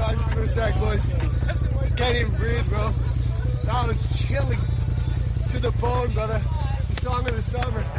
talk just for a sec, boys. Can't even breathe, bro. That was chilling to the bone, brother. It's the song of the summer.